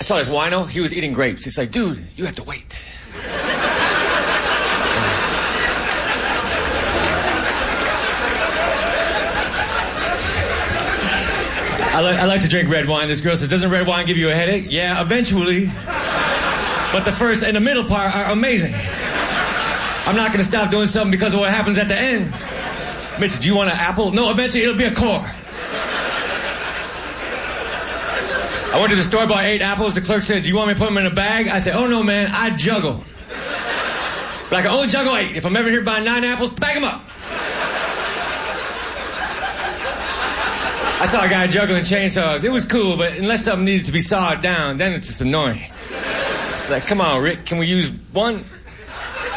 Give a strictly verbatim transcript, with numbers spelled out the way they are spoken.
saw this wino. He was eating grapes. He's like, dude, you have to wait. I, li- I like to drink red wine. This girl says, doesn't red wine give you a headache? Yeah, eventually. But the first and the middle part are amazing. I'm not going to stop doing something because of what happens at the end. Mitch, do you want an apple? No, eventually it'll be a core. I went to the store, bought eight apples. The clerk said, do you want me to put them in a bag? I said, oh, no, man, I juggle. But I can only juggle eight. If I'm ever here buying nine apples, bag them up. I saw a guy juggling chainsaws. It was cool, but unless something needed to be sawed down, then it's just annoying. It's like, come on, Rick, can we use one?